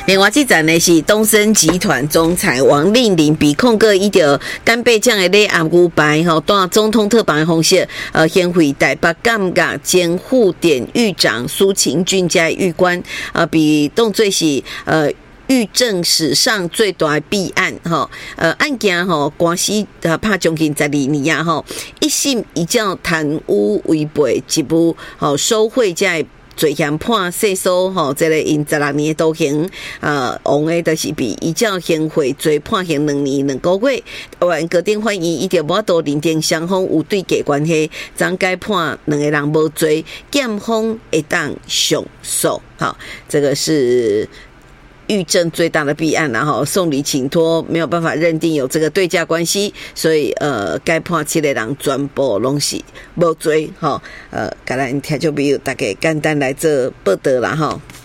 另外这站呢是东森集团总裁王令麟被控告伊着干贝酱的咧暗牛排吼，带总统特办的方式献回台北监察监护点狱长苏秦俊加狱官被当作是狱政史上最大的弊案吼，案件吼官司拍将近12年啊吼，一审移交贪污违背职务吼收贿在罪嫌判细数吼，这个因16年的徒刑，王的就是被移交刑回罪判刑2年2个月。台湾高等法院伊着无多认定双方有对价关系，总该判2个人无罪，检方会当上诉。好，这个是狱政最大的弊案，然后送礼请托没有办法认定有这个对价关系，所以该判7个人全部拢是无罪。甲咱听众朋友大家简单来做报道啦吼。